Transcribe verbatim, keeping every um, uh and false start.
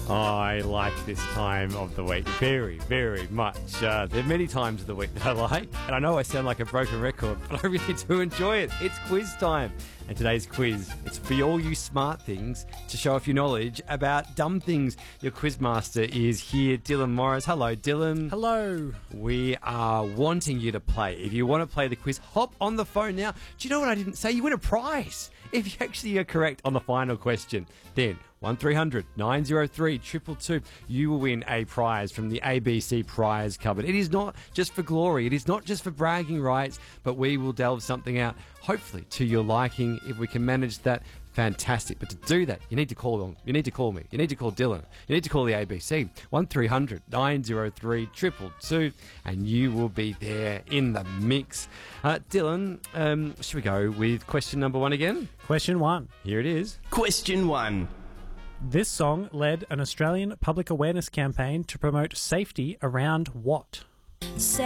I like this time of the week very, very much. Uh, there are many times of the week that I like, and I know I sound like a broken record, but I really do enjoy it. It's quiz time. And today's quiz, it's for all you smart things to show off your knowledge about dumb things. Your quizmaster is here, Dylan Morris. Hello, Dylan. Hello. We are wanting you to play. If you want to play the quiz, hop on the phone now. Do you know what I didn't say? You win a prize if you actually are correct on the final question. Then one three hundred nine oh three two two two. You will win a prize from the A B C prize cupboard. It is not just for glory. It is not just for bragging rights, but we will delve something out, hopefully to your liking. If we can manage that, fantastic. But to do that, you need to call on. You need to call me. You need to call Dylan. You need to call the A B C. one three hundred nine oh three two two two, and you will be there in the mix. Uh, Dylan, um, should we go with question number one again? Question one. Here it is. Question one. This song led an Australian public awareness campaign to promote safety around what?